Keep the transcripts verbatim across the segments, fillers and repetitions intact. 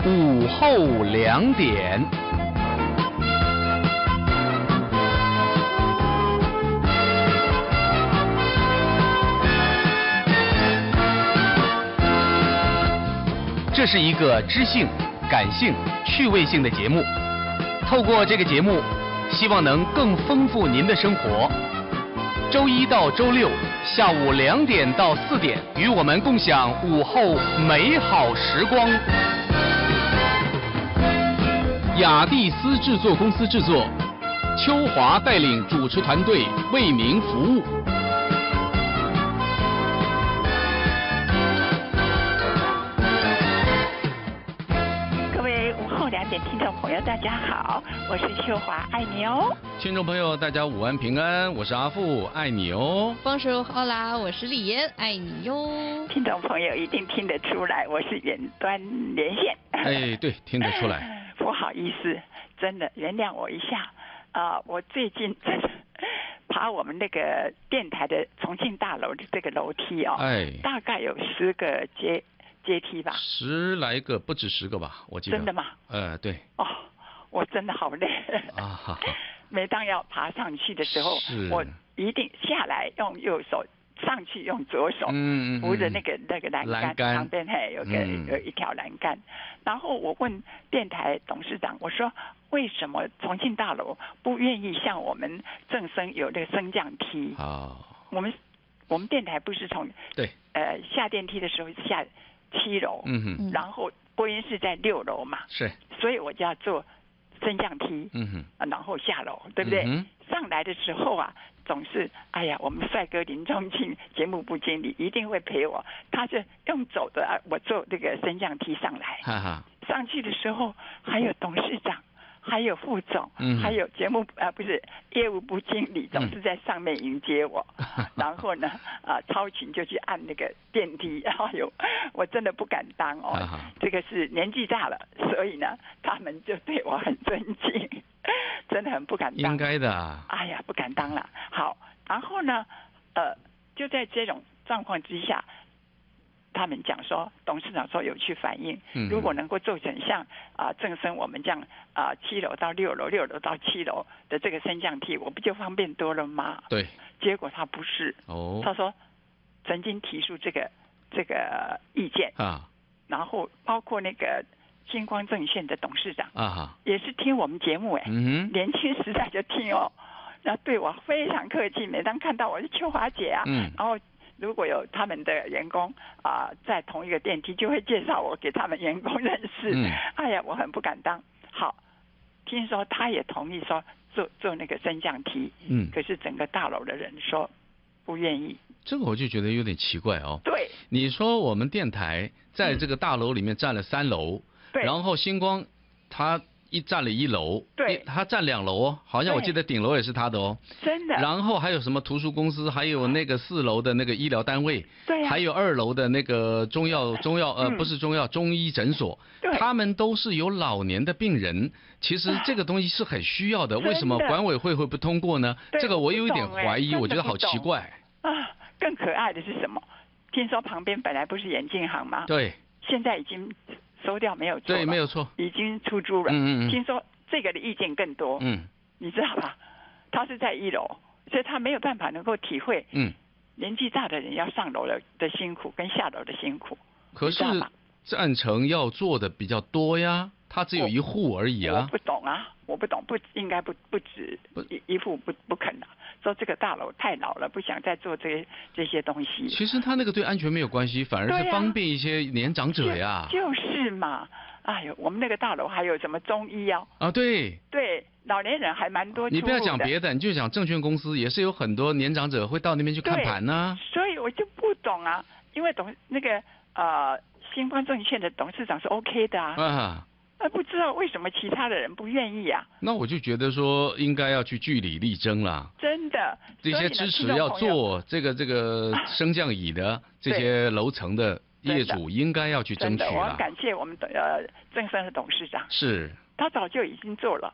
午后两点。这是一个知性、感性、趣味性的节目。透过这个节目，希望能更丰富您的生活。周一到周六下午两点到四点，与我们共享午后美好时光。雅蒂斯制作公司制作，邱华带领主持团队为您服务。 两点听众朋友大家好，我是秀华，爱你哦。 听众朋友大家午安平安，我是阿富，爱你哦。 Bonjour， Hola， 我是李妍，爱你哟。 听众朋友一定听得出来，我是远端连线。 哎，对，听得出来。 不好意思，真的原谅我一下啊、呃！我最近真的爬我们那个电台的重庆大楼的这个楼梯哦，哎，大概有十个阶。阶梯吧， 十来个，不止十个吧，我记得。 真的吗？ 呃，对。 哦，我真的好累啊！哈哈。 每当要爬上去的时候，我一定下来用右手，上去用左手，嗯，扶着那个那个栏杆，栏杆旁边还有个、嗯、有一条栏杆。然后我问电台董事长，我说为什么重庆大楼不愿意像我们正声有那个升降梯？ 哦， 我们我们电台不是从对呃下电梯的时候下。七楼，嗯哼，然后播音室在六楼嘛， 是， 所以我就要坐升降梯，嗯哼，然后下楼，对不对？嗯、上来的时候啊，总是哎呀，我们帅哥林宗庆节目部经理一定会陪我，他就用走的啊，我坐那个升降梯上来，哈哈，上去的时候还有董事长。还有副总，嗯、还有节目啊、呃，不是业务部经理，总是在上面迎接我。嗯、然后呢，啊、呃，超群就去按那个电梯，哎呦，我真的不敢当哦。啊、这个是年纪大了，所以呢，他们就对我很尊敬，真的很不敢当。 应该的、啊。 哎呀，不敢当了。好，然后呢，呃，就在这种状况之下。他们讲说，董事长说有去反映，如果能够做成像啊、呃、正声我们这样啊、呃、七楼到六楼，六楼到七楼的这个升降梯，我不就方便多了吗？ 对。 结果他不是，哦，他说曾经提出这个这个意见啊，然后包括那个星光证券的董事长啊，也是听我们节目哎，嗯、年轻时代就听哦，然后对我非常客气，每当看到我是秋华姐啊，嗯，然后。如果有他们的员工啊、呃，在同一个电梯，就会介绍我给他们员工认识。嗯、哎呀，我很不敢当。好，听说他也同意说做做那个升降梯。嗯。可是整个大楼的人说不愿意。 这个我就觉得有点奇怪哦。 对。 你说我们电台在这个大楼里面占了三楼，嗯、然后星光他一占了一楼， 对， 他占两楼哦，好像我记得顶楼也是他的哦。 真的。 然后还有什么图书公司，还有那个四楼的那个医疗单位， 对、啊、 还有二楼的那个中药中药呃、嗯、不是中药中医诊所，他们都是有老年的病人。其实这个东西是很需要的，为什么管委会会不通过呢？这个我有一点怀疑，我觉得好奇怪。 啊，更可爱的是什么？听说旁边本来不是眼镜行吗？ 对。 现在已经。收掉没有错， 对，没有错， 已经出租了。嗯嗯听说这个的意见更多，嗯，你知道吧？他是在一楼，所以他没有办法能够体会，嗯，年纪大的人要上楼的的辛苦跟下楼的辛苦。 可是赞成要做的比较多呀，他只有一户而已啊。 我不懂啊，我不懂，不应该不不止一一户不不肯啊。说这个大楼太老了，不想再做这些这些东西。 其实他那个对安全没有关系，反而是方便一些年长者呀。 就, 就是嘛，哎呦，我们那个大楼还有什么中医啊？ 啊，对。 对，老年人还蛮多出入的。 你不要讲别的，你就讲证券公司，也是有很多年长者会到那边去看盘呢、啊。 所以我就不懂啊，因为董那个呃星光证券的董事长是 OK 的啊。啊。那不知道为什么其他的人不愿意啊？ 那我就觉得说应该要去据理力争啦。 真的， 这些支持要做这个这个升降椅的这些楼层的业主应该要去争取啦。 我要感谢我们的呃正声的董事长， 是， 他早就已经做了，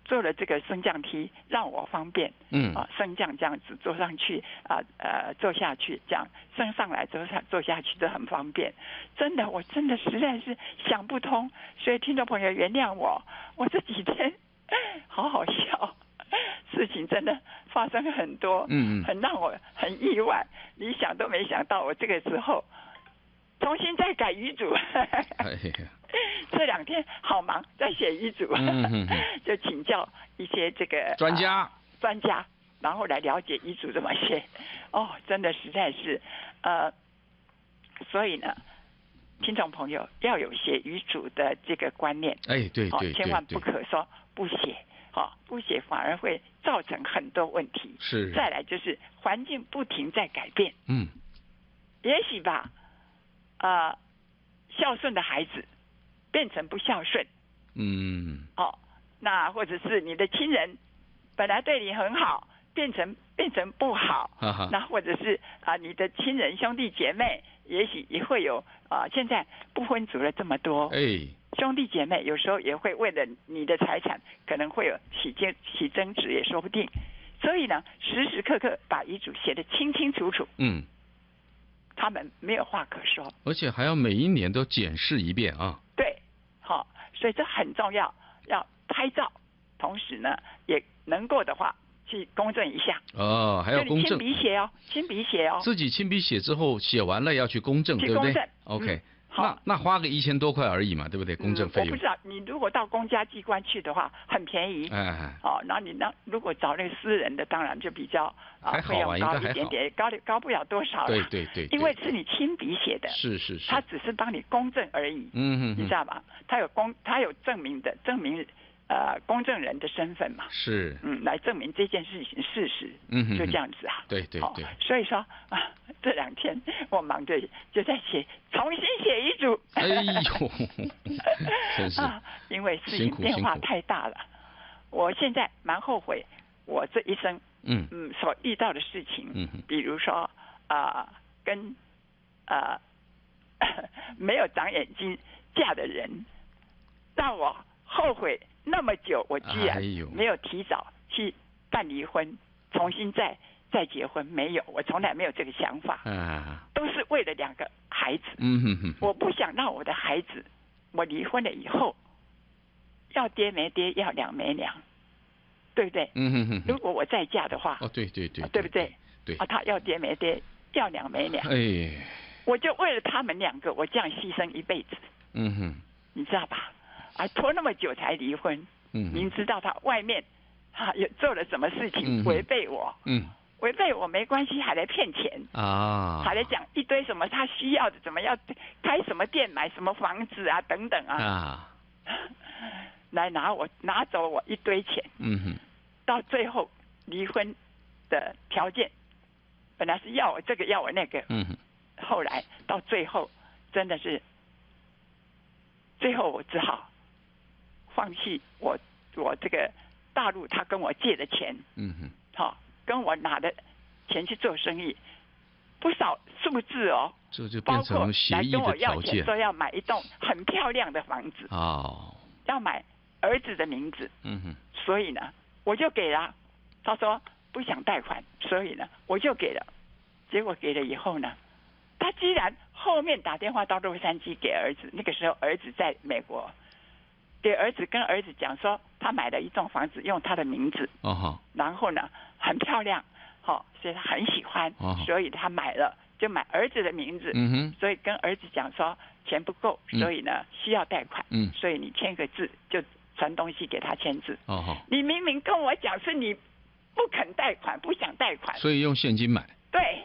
做了这个升降梯，让我方便， 嗯啊，升降这样子坐上去啊，呃，坐下去这样升上来坐下坐下去都很方便。真的，我真的实在是想不通，所以听众朋友原谅我，我这几天好好笑，事情真的发生很多， 嗯嗯， 很让我很意外，你想都没想到，我这个时候重新再改遗嘱。 哎呀。 这两天好忙，在写遗嘱， 嗯、 就请教一些这个专家、呃、 专家，然后来了解遗嘱怎么写。哦，真的实在是，呃，所以呢，听众朋友要有写遗嘱的这个观念。 哎，对对对， 千万不可说不写，好、哦，不写反而会造成很多问题。 是。 再来就是环境不停在改变。 嗯。 也许吧，呃，孝顺的孩子变成不孝顺， 嗯， 哦，那或者是你的亲人本来对你很好，变成变成不好， 哈哈， 那或者是啊、呃，你的亲人兄弟姐妹，也许也会有啊、呃，现在不婚族了这么多， 哎， 兄弟姐妹有时候也会为了你的财产，可能会有起争起争执也说不定，所以呢，时时刻刻把遗嘱写得清清楚楚， 嗯。 他们没有话可说， 而且还要每一年都检视一遍啊。 对，好、哦，所以这很重要，要拍照，同时呢，也能够的话去公证一下。 哦，还要公证。 亲笔写哦，亲笔写哦。 自己亲笔写之后，写完了要去公证， 去对不对？ 公证 OK。 嗯那那花个一千多块而已嘛，对不对？公证费用、 嗯。我不知道，你如果到公家机关去的话，很便宜。 哎。 哦，然后你那如果找那个私人的，当然就比较啊费用高一点点，高高不了多少。 对对 对, 对。 因为是你亲笔写的。 是是是。 他只是帮你公证而已。 嗯哼哼。 你知道吗？他有公，他有证明的，证明呃公证人的身份嘛。 是。 嗯，来证明这件事情事实。 嗯哼哼。 就这样子啊。 对对对。 哦、所以说啊。这两天我忙着就在写，重新写遗嘱。 哎呦，真是啊！因为事情变化太大了，我现在蛮后悔我这一生嗯嗯所遇到的事情，嗯，比如说啊、呃，跟啊、呃、没有长眼睛嫁的人，让我后悔那么久，我居然没有提早去办离婚，重新再。再结婚没有，我从来没有这个想法，啊，都是为了两个孩子， 嗯哼哼， 我不想让我的孩子，我离婚了以后，要爹没爹，要娘没娘，对不对？ 嗯哼哼， 如果我再嫁的话， 哦，对对对， 对不对？ 对， 啊，他要爹没爹，要娘没娘， 哎， 我就为了他们两个，我这样牺牲一辈子， 嗯哼， 你知道吧？啊，拖那么久才离婚，嗯，明知道他外面啊有做了什么事情违背我，嗯。违背我没关系，还来骗钱啊，还来讲一堆什么他需要的，怎么要开什么店、买什么房子啊，等等啊，啊来拿我拿走我一堆钱，嗯哼，到最后离婚的条件本来是要我这个要我那个，嗯哼，后来到最后真的是，最后我只好放弃我我这个大陆他跟我借的钱，嗯哼，好、哦。跟我拿的钱去做生意，不少数字哦， 这就变成协议的条件。 包括来跟我要钱，说要买一栋很漂亮的房子哦，要买儿子的名字。嗯哼，所以呢，我就给了。他说不想贷款，所以呢，我就给了。结果给了以后呢，他居然后面打电话到洛杉矶给儿子，那个时候儿子在美国。给儿子跟儿子讲说，他买了一栋房子，用他的名字，哦，然后呢很漂亮，好、哦，所以他很喜欢，哦，所以他买了，就买儿子的名字，嗯哼，所以跟儿子讲说钱不够，所以呢、嗯、需要贷款，嗯，所以你签个字，就传东西给他签字，哦，你明明跟我讲是你不肯贷款，不想贷款， 所以用现金买， 对，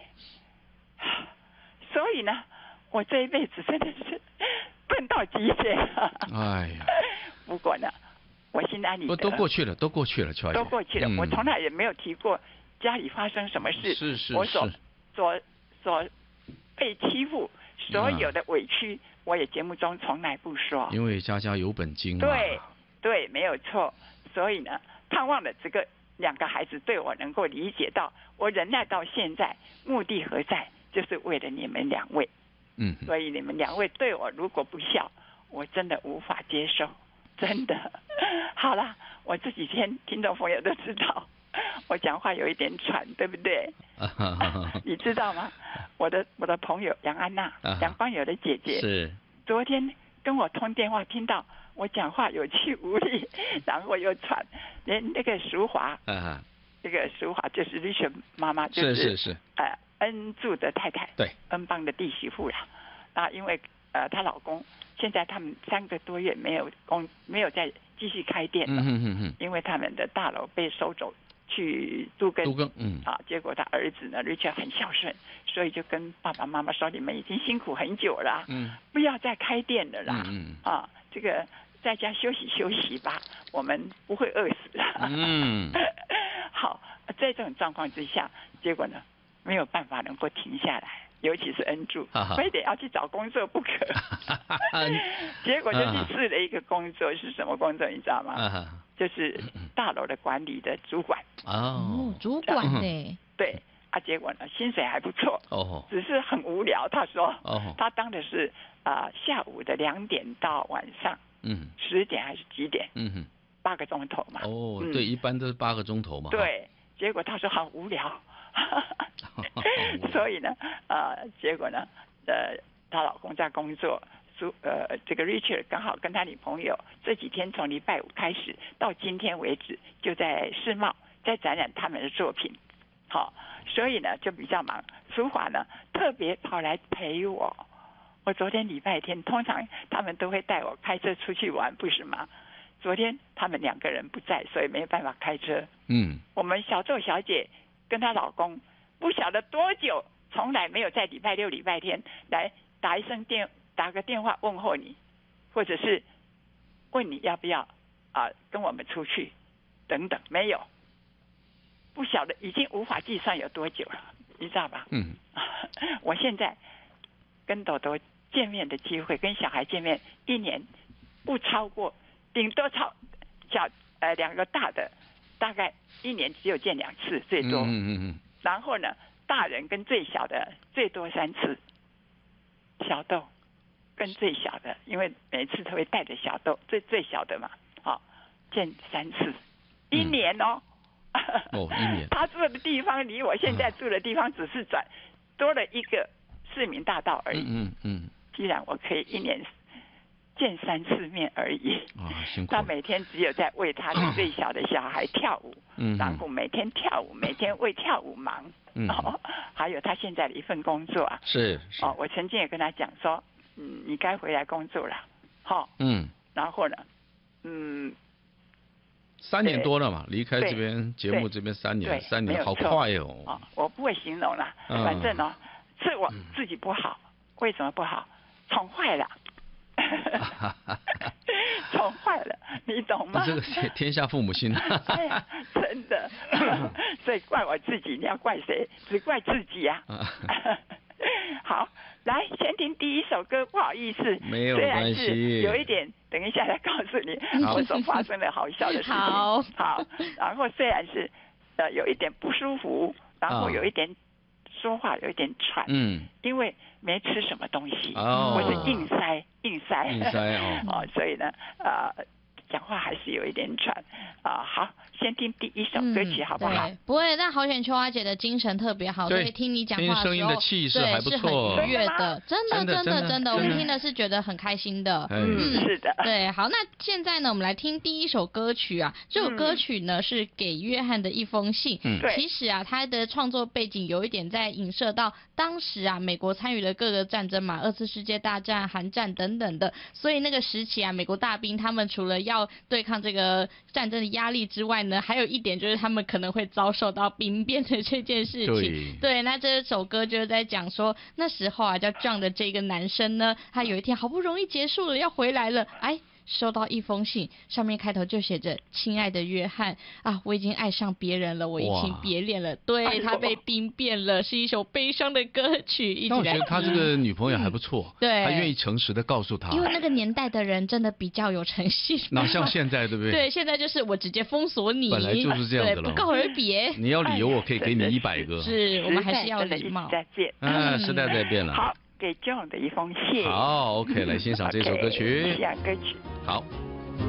所以呢，我这一辈子真的是笨到极限，哎呀。不过呢，我心安理得。 都过去了，都过去了，乔姐。 都过去了、嗯，我从来也没有提过家里发生什么事。 是是是。 我所所所被欺负，所有的委屈，啊、我也节目中从来不说。 因为家家有本经嘛。 对对，没有错。所以呢，盼望了这个两个孩子对我能够理解到，我忍耐到现在，目的何在？就是为了你们两位。嗯。所以你们两位对我如果不孝，我真的无法接受。真的，好了， 我这几天听众朋友都知道，我讲话有一点喘，对不对？你知道吗？我的我的朋友杨安娜，杨光友的姐姐， 是昨天跟我通电话，听到我讲话有气无力，然后又喘，连那个淑华， 啊， 那个淑华就是律师妈妈，就是是是是， 呃，恩柱的太太， 对， 恩邦的弟媳妇啦。啊，因为呃，她老公现在他们三个多月没有工，没有再继续开店了， 嗯哼哼哼， 因为他们的大楼被收走去都更， 都更，嗯， 啊，结果他儿子呢 Richard 很孝顺，所以就跟爸爸妈妈说，你们已经辛苦很久了，嗯，不要再开店了啦，嗯嗯，啊，这个在家休息休息吧，我们不会饿死的，嗯，好，在这种状况之下，结果呢没有办法能够停下来。尤其是恩柱，非得要去找工作不可，结果就去试了一个工作，是什么工作你知道吗？就是大楼的管理的主管。 哦，主管呢？ 对啊，结果呢薪水还不错，哦，只是很无聊。他说，哦，他当的是啊、呃、下午的两点到晚上，嗯，十点还是几点？嗯哼，八个钟头嘛。 哦，嗯、对，一般都是八个钟头嘛。 对，结果他说好无聊。所以呢，呃，结果呢，呃，她老公在工作，呃，这个 Richard 刚好跟他女朋友这几天从礼拜五开始到今天为止，就在世贸在展览他们的作品，好，所以呢就比较忙。淑华呢特别跑来陪我，我昨天礼拜天，通常他们都会带我开车出去玩，不是吗？昨天他们两个人不在，所以没办法开车。嗯，我们小周小姐跟她老公。不晓得多久，从来没有在礼拜六、礼拜天来打一声电，打个电话问候你，或者是问你要不要啊、呃、跟我们出去等等，没有。不晓得已经无法计算有多久了，你知道吧？嗯。我现在跟朵朵见面的机会，跟小孩见面，一年不超过，顶多超小呃两个大的，大概一年只有见两次，最多。嗯嗯嗯。然后呢，大人跟最小的最多三次，小豆跟最小的，因为每次都会带着小豆，最最小的嘛，好、哦、见三次，一年哦。 嗯、哦，一年。 他住的地方离我现在住的地方只是转、嗯、多了一个市民大道而已。嗯嗯。嗯既然我可以一年见三次面而已， 啊，辛苦。 他每天只有在为他最小的小孩跳舞，嗯，然后每天跳舞，每天为跳舞忙，嗯，哦，还有他现在的一份工作啊， 是，是哦，我曾经也跟他讲说，嗯，你该回来工作了，好、哦，嗯，然后呢，嗯， 三年多了嘛，离开这边节目这边三年，三年好快哦， 哦，我不会形容了，嗯、反正哦，是我自己不好，嗯、为什么不好？宠坏了。宠坏了，你懂吗？ 这个天下父母心。 哎呀，真的，所以怪我自己，你要怪谁？只怪自己啊。好，来先听第一首歌，不好意思， 没有关系， 有一点，等一下再告诉你我所发生的好笑的事情。 好， 好，然后虽然是呃有一点不舒服，然后有一点。说话有一点喘，嗯，因为没吃什么东西，哦，我是硬塞硬塞， 硬塞哦， 哦，所以呢，呃，讲话还是有一点喘啊、呃。好，先听第一首歌曲好不好？ 嗯、不会，但好险秋花姐的精神特别好，所以听你讲话的时候， 声音的气势还不错， 对，是很愉悦的，真的真的真的，我们听的是觉得很开心的， 嗯，是的， 对，好，那现在呢，我们来听第一首歌曲啊，这首歌曲呢、嗯、是给约翰的一封信，嗯，其实啊，他的创作背景有一点在影射到当时啊，美国参与了各个战争嘛，二次世界大战、韩战等等的，所以那个时期啊，美国大兵他们除了要对抗这个战争的压力之外呢，还有一点就是他们可能会遭受到兵变的这件事情。对，对，那这首歌就是在讲说，那时候啊，叫 John 的这个男生呢，他有一天好不容易结束了，要回来了，哎。收到一封信，上面开头就写着“亲爱的约翰啊，我已经爱上别人了，我移情别恋了。”对，他被兵变了，是一首悲伤的歌曲。一起来听。 但我觉得他这个女朋友还不错， 嗯、对， 他愿意诚实的告诉他。 因为那个年代的人真的比较有诚信。 哪像现在，对不对？ 对，现在就是我直接封锁你。 本来就是这样的了。 不告而别。 你要理由，我可以给你一百个。 是我们还是要礼貌。 再见。 嗯，时代在变了。 好，给 John 的一封信。 好 ，OK， 来欣赏这首歌曲。 欣赏歌曲。 好。